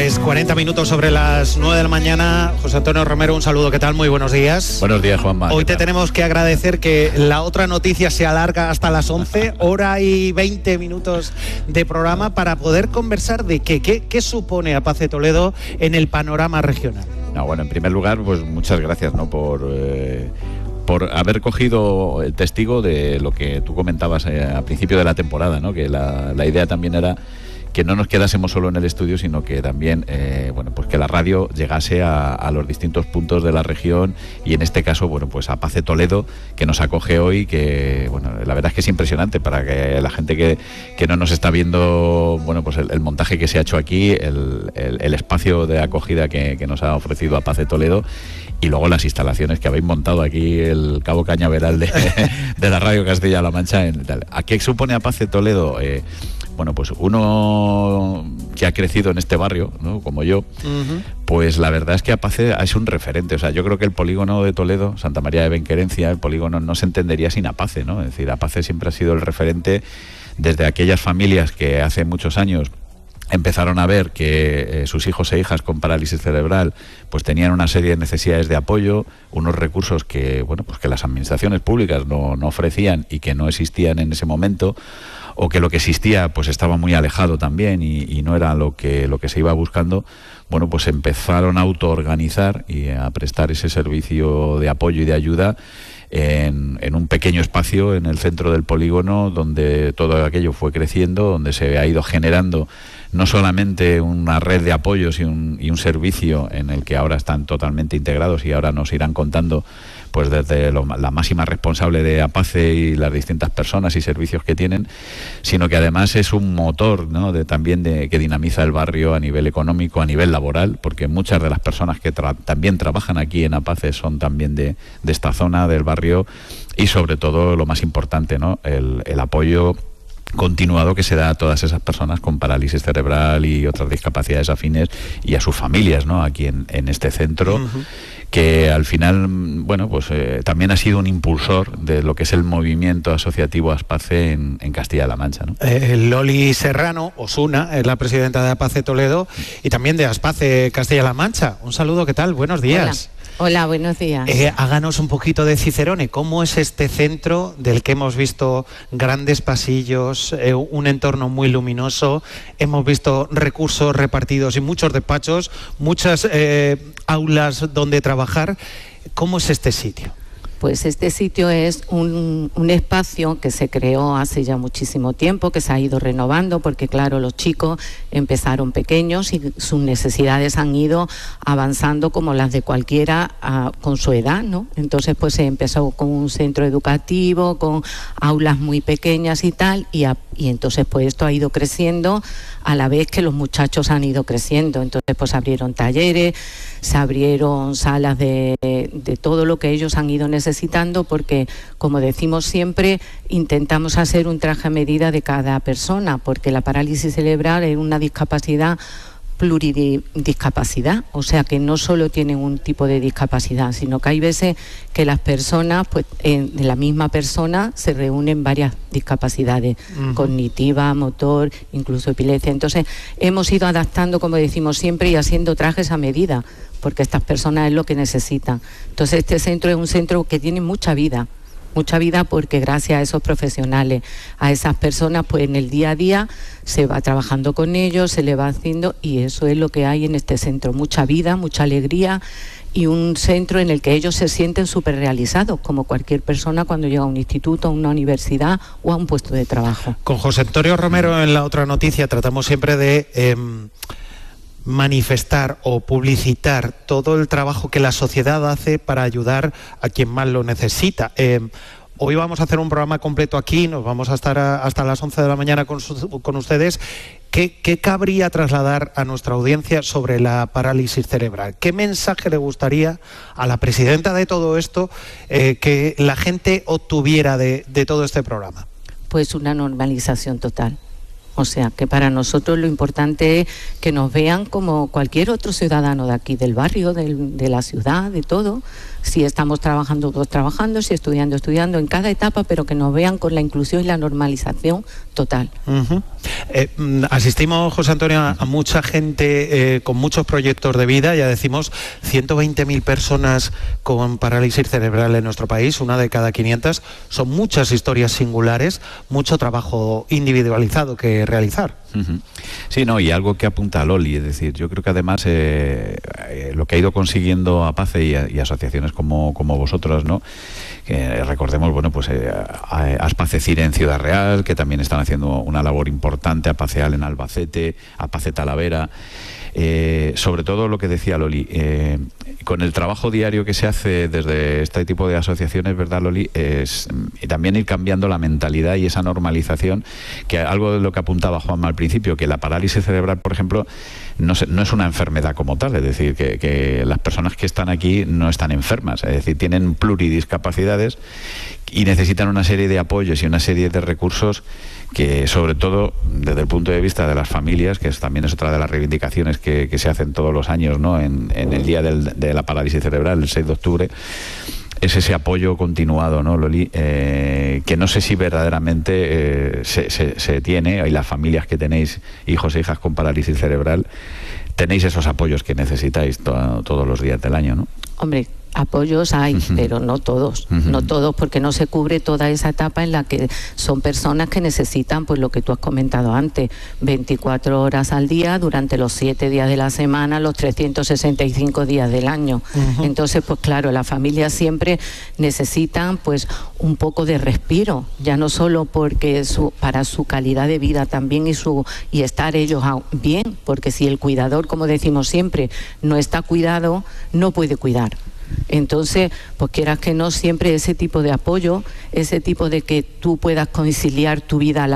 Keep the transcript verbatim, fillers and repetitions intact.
Pues cuarenta minutos sobre las nueve de la mañana. José Antonio Romero, un saludo, ¿qué tal? Muy buenos días. Buenos días, Juanma. Hoy te tenemos que agradecer que la otra noticia se alarga hasta las once, hora y veinte minutos de programa para poder conversar de qué, qué, qué supone Apace Toledo en el panorama regional. No, bueno, en primer lugar, pues muchas gracias, ¿no? por... Eh... por haber cogido el testigo de lo que tú comentabas eh, al principio de la temporada, ¿no? Que la, la idea también era que no nos quedásemos solo en el estudio, sino que también, eh, bueno, pues que la radio llegase a, a los distintos puntos de la región, y en este caso, bueno, pues a Apace Toledo, que nos acoge hoy, que, bueno, la verdad es que es impresionante para que la gente que, que no nos está viendo, bueno, pues el, el montaje que se ha hecho aquí, el, el, el espacio de acogida que, que nos ha ofrecido Apace Toledo, y luego las instalaciones que habéis montado aquí, el Cabo Cañaveral de, de la Radio Castilla-La Mancha. En, ¿A qué supone Apace Toledo? Eh, bueno, pues uno que ha crecido en este barrio, ¿no? Como yo, uh-huh. Pues la verdad es que Apace es un referente. O sea, yo creo que el polígono de Toledo, Santa María de Benquerencia, el polígono no se entendería sin Apace, ¿no? Es decir, Apace siempre ha sido el referente desde aquellas familias que hace muchos años empezaron a ver que eh, sus hijos e hijas con parálisis cerebral pues tenían una serie de necesidades de apoyo, unos recursos que, bueno, pues que las administraciones públicas no, no ofrecían y que no existían en ese momento, o que lo que existía pues estaba muy alejado también y, y no era lo que, lo que se iba buscando. Bueno, pues empezaron a autoorganizar y a prestar ese servicio de apoyo y de ayuda En, en un pequeño espacio en el centro del polígono, donde todo aquello fue creciendo, donde se ha ido generando no solamente una red de apoyos y un, y un servicio en el que ahora están totalmente integrados, y ahora nos irán contando pues desde lo, la máxima responsable de Apace y las distintas personas y servicios que tienen, sino que además es un motor, ¿no? de, también de, que dinamiza el barrio a nivel económico, a nivel laboral, porque muchas de las personas que tra- también trabajan aquí en Apace son también de, de esta zona del barrio, y sobre todo lo más importante, ¿no? el, el apoyo continuado que se da a todas esas personas con parálisis cerebral y otras discapacidades afines, y a sus familias, ¿no? Aquí en, en este centro, uh-huh. que al final, bueno, pues eh, también ha sido un impulsor de lo que es el movimiento asociativo Apace en, en Castilla-La Mancha, ¿no? Eh, Loli Serrano Osuna es la presidenta de Apace Toledo y también de Apace Castilla-La Mancha. Un saludo, ¿qué tal? Buenos días. Hola. Hola, buenos días. Eh, háganos un poquito de Cicerone. ¿Cómo es este centro del que hemos visto grandes pasillos, eh, un entorno muy luminoso? Hemos visto recursos repartidos y muchos despachos, muchas eh, aulas donde trabajar. ¿Cómo es este sitio? Pues este sitio es un, un espacio que se creó hace ya muchísimo tiempo, que se ha ido renovando, porque claro, los chicos empezaron pequeños y sus necesidades han ido avanzando como las de cualquiera a, con su edad, ¿no? Entonces pues se empezó con un centro educativo, con aulas muy pequeñas y tal, y, a, y entonces pues esto ha ido creciendo a la vez que los muchachos han ido creciendo. Entonces pues abrieron talleres, se abrieron salas de, de todo lo que ellos han ido necesitando, porque como decimos siempre, intentamos hacer un traje a medida de cada persona, porque la parálisis cerebral es una discapacidad pluridiscapacidad, o sea que no solo tienen un tipo de discapacidad, sino que hay veces que las personas, pues en la misma persona se reúnen varias discapacidades, uh-huh. cognitiva, motor, incluso epilepsia. Entonces hemos ido adaptando, como decimos siempre, y haciendo trajes a medida, porque estas personas es lo que necesitan. Entonces este centro es un centro que tiene mucha vida, mucha vida porque gracias a esos profesionales, a esas personas, pues en el día a día se va trabajando con ellos, se le va haciendo, y eso es lo que hay en este centro, mucha vida, mucha alegría, y un centro en el que ellos se sienten súper realizados, como cualquier persona cuando llega a un instituto, a una universidad o a un puesto de trabajo. Con José Antonio Romero en La Otra Noticia tratamos siempre de Eh... manifestar o publicitar todo el trabajo que la sociedad hace para ayudar a quien más lo necesita. Eh, hoy vamos a hacer un programa completo aquí, nos vamos a estar a, hasta las once de la mañana con, su, con ustedes. ¿Qué, ¿Qué cabría trasladar a nuestra audiencia sobre la parálisis cerebral? ¿Qué mensaje le gustaría a la presidenta de todo esto eh, que la gente obtuviera de, de todo este programa? Pues una normalización total. O sea, que para nosotros lo importante es que nos vean como cualquier otro ciudadano de aquí, del barrio, del, de la ciudad, de todo. si estamos trabajando, pues trabajando, si estudiando, estudiando, en cada etapa, pero que nos vean con la inclusión y la normalización total. Uh-huh. eh, asistimos, José Antonio, a, a mucha gente eh, con muchos proyectos de vida, ya decimos, ciento veinte mil personas con parálisis cerebral en nuestro país, una de cada quinientas, son muchas historias singulares, mucho trabajo individualizado que realizar. Uh-huh. Sí, no, y algo que apunta a Loli, es decir, yo creo que además eh, eh, lo que ha ido consiguiendo APACE y, y asociaciones como, como vosotros, ¿no? Que recordemos, bueno, pues eh, ASPACE CIRE en Ciudad Real, que también están haciendo una labor importante, APACEAL en Albacete, APACE Talavera. Eh, sobre todo lo que decía Loli, eh, con el trabajo diario que se hace desde este tipo de asociaciones, ¿verdad, Loli? Es, y también ir cambiando la mentalidad y esa normalización, que algo de lo que apuntaba Juanma al principio, que la parálisis cerebral, por ejemplo, no, se, no es una enfermedad como tal, es decir, que, que las personas que están aquí no están enfermas, es decir, tienen pluridiscapacidades y necesitan una serie de apoyos y una serie de recursos que, sobre todo desde el punto de vista de las familias, que es, también es otra de las reivindicaciones que, que se hacen todos los años, ¿no? en, en el día del, de la parálisis cerebral, el seis de octubre, es ese apoyo continuado, ¿no, Loli? Eh, que no sé si verdaderamente eh, se, se, se tiene, y las familias que tenéis hijos e hijas con parálisis cerebral, tenéis esos apoyos que necesitáis to todos los días del año, ¿no? Hombre, apoyos hay, uh-huh. pero no todos, uh-huh. no todos, porque no se cubre toda esa etapa en la que son personas que necesitan, pues lo que tú has comentado antes, veinticuatro horas al día durante los siete días de la semana, los trescientos sesenta y cinco días del año. Uh-huh. Entonces, pues claro, las familias siempre necesitan pues un poco de respiro, ya no solo porque su, para su calidad de vida también y su y estar ellos bien, porque si el cuidador, como decimos siempre, no está cuidado, no puede cuidar. Entonces, pues quieras que no, siempre ese tipo de apoyo, ese tipo de que tú puedas conciliar tu vida